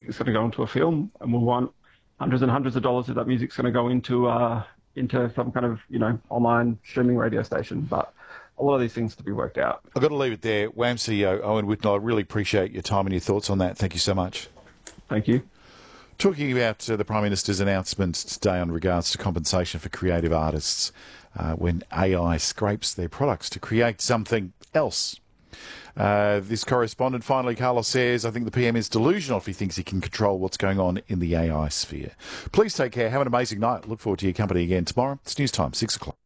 is going to go into a film, and we'll want hundreds and hundreds of dollars if that music's going to go into some kind of, online streaming radio station. But a lot of these things to be worked out. I've got to leave it there. WAM CEO Owen Whitnell, I really appreciate your time and your thoughts on that. Thank you so much. Thank you. Talking about the Prime Minister's announcement today on regards to compensation for creative artists when AI scrapes their products to create something else. This correspondent finally, Carlos, says, I think the PM is delusional if he thinks he can control what's going on in the AI sphere. Please take care. Have an amazing night. Look forward to your company again tomorrow. It's news time, 6 o'clock.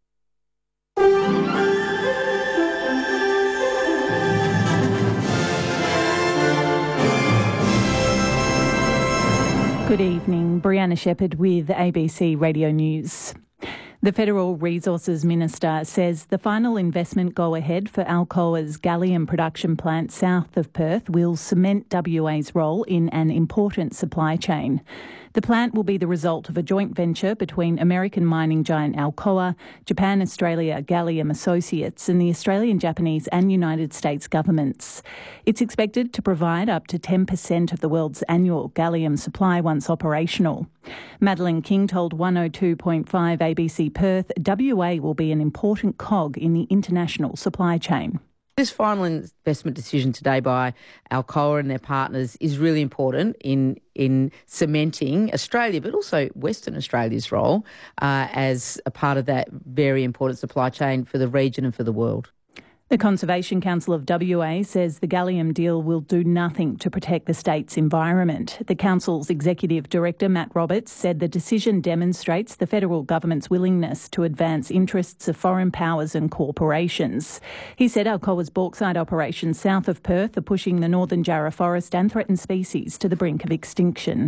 Good evening. Brianna Shepherd with ABC Radio News. The Federal Resources Minister says the final investment go-ahead for Alcoa's gallium production plant south of Perth will cement WA's role in an important supply chain. The plant will be the result of a joint venture between American mining giant Alcoa, Japan-Australia Gallium Associates and the Australian, Japanese and United States governments. It's expected to provide up to 10% of the world's annual gallium supply once operational. Madeleine King told 102.5 ABC Perth, WA will be an important cog in the international supply chain. This final investment decision today by Alcoa and their partners is really important in cementing Australia, but also Western Australia's role as a part of that very important supply chain for the region and for the world. The Conservation Council of WA says the gallium deal will do nothing to protect the state's environment. The council's executive director, Matt Roberts, said the decision demonstrates the federal government's willingness to advance interests of foreign powers and corporations. He said Alcoa's bauxite operations south of Perth are pushing the Northern Jarrah forest and threatened species to the brink of extinction.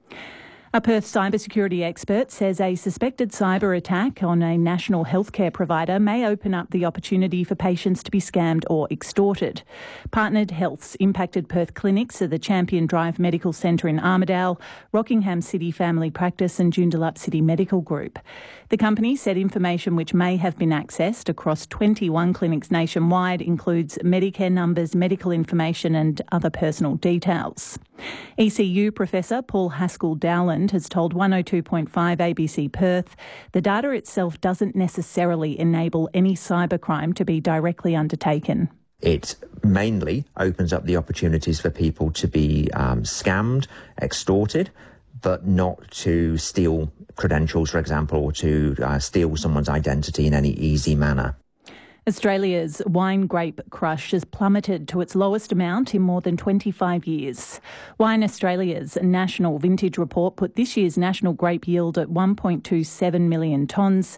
A Perth cybersecurity expert says a suspected cyber attack on a national healthcare provider may open up the opportunity for patients to be scammed or extorted. Partnered Health's impacted Perth clinics are the Champion Drive Medical Centre in Armidale, Rockingham City Family Practice and Joondalup City Medical Group. The company said information which may have been accessed across 21 clinics nationwide includes Medicare numbers, medical information and other personal details. ECU Professor Paul Haskell-Dowland has told 102.5 ABC Perth the data itself doesn't necessarily enable any cybercrime to be directly undertaken. It mainly opens up the opportunities for people to be scammed, extorted, but not to steal credentials, for example, or to steal someone's identity in any easy manner. Australia's wine grape crush has plummeted to its lowest amount in more than 25 years. Wine Australia's national vintage report put this year's national grape yield at 1.27 million tonnes,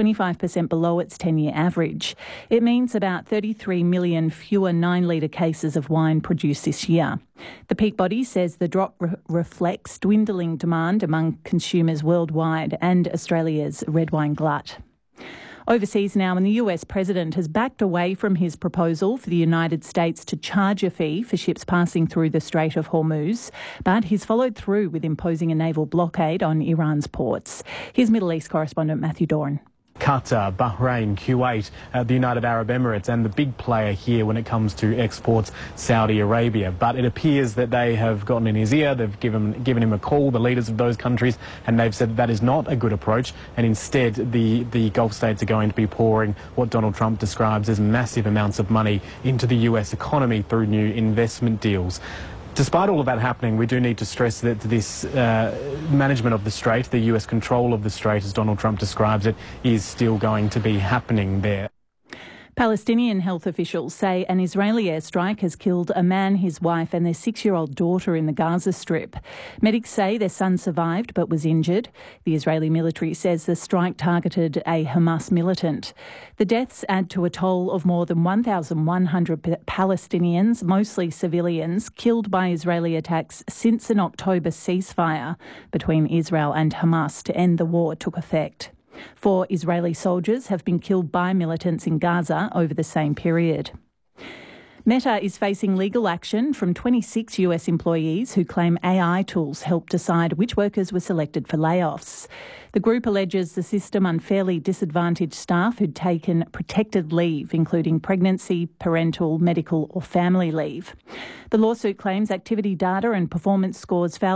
25% below its 10-year average. It means about 33 million fewer 9-litre cases of wine produced this year. The peak body says the drop reflects dwindling demand among consumers worldwide and Australia's red wine glut. Overseas now, and the US President has backed away from his proposal for the United States to charge a fee for ships passing through the Strait of Hormuz, but he's followed through with imposing a naval blockade on Iran's ports. Here's Middle East correspondent Matthew Doran. Qatar, Bahrain, Kuwait, the United Arab Emirates and the big player here when it comes to exports, Saudi Arabia. But it appears that they have gotten in his ear, they've given him a call, the leaders of those countries, and they've said that is not a good approach, and instead the Gulf states are going to be pouring what Donald Trump describes as massive amounts of money into the US economy through new investment deals. Despite all of that happening, we do need to stress that this management of the Strait, the US control of the Strait, as Donald Trump describes it, is still going to be happening there. Palestinian health officials say an Israeli airstrike has killed a man, his wife and their 6-year-old daughter in the Gaza Strip. Medics say their son survived but was injured. The Israeli military says the strike targeted a Hamas militant. The deaths add to a toll of more than 1,100 Palestinians, mostly civilians, killed by Israeli attacks since an October ceasefire between Israel and Hamas to end the war took effect. 4 Israeli soldiers have been killed by militants in Gaza over the same period. Meta is facing legal action from 26 US employees who claim AI tools helped decide which workers were selected for layoffs. The group alleges the system unfairly disadvantaged staff who'd taken protected leave, including pregnancy, parental, medical or family leave. The lawsuit claims activity data and performance scores fell